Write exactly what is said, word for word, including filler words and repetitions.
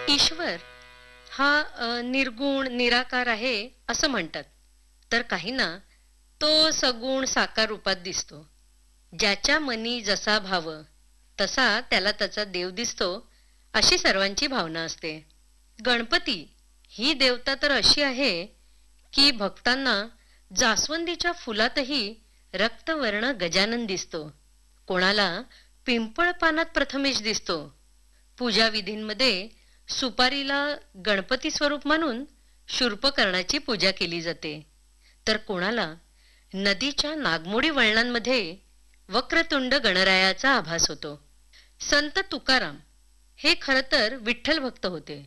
ईश्वर हा अ, निर्गुण निराकार आहे असं म्हणतात. तर काहींना तो सगुण साकार रूपात दिसतो. ज्याच्या मनी जसा भाव तसा त्याला त्याचा देव दिसतो, अशी सर्वांची भावना असते. गणपती ही देवता तर अशी आहे की भक्तांना जास्वंदीच्या फुलातही रक्तवर्ण गजानन दिसतो. कोणाला पिंपळ पानात प्रथमेश दिसतो. पूजा विधींमध्ये सुपारीला गणपती स्वरूप मानून शूर्पकर्णाची पूजा केली जाते. तर कोणाला नदीच्या नागमोडी वळणांमध्ये वक्रतुंड गणरायाचा आभास होतो. संत तुकाराम हे खरं तर विठ्ठल भक्त होते.